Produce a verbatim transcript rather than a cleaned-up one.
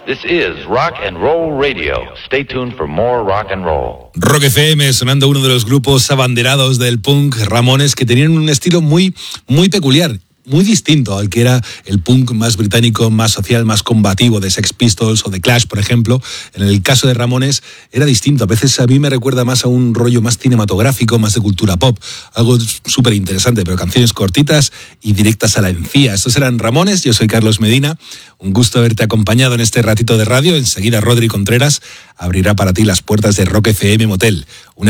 This is Rock and Roll Radio. Stay tuned for more rock and roll. Rock F M, sonando uno de los grupos abanderados del punk, Ramones, que tenían un estilo muy, muy peculiar. Muy distinto al que era el punk más británico, más social, más combativo de Sex Pistols o de Clash, por ejemplo. En el caso de Ramones era distinto. A veces a mí me recuerda más a un rollo más cinematográfico, más de cultura pop. Algo súper interesante, pero canciones cortitas y directas a la encía. Estos eran Ramones, yo soy Carlos Medina. Un gusto haberte acompañado en este ratito de radio. Enseguida Rodri Contreras abrirá para ti las puertas de Rock F M Motel. Una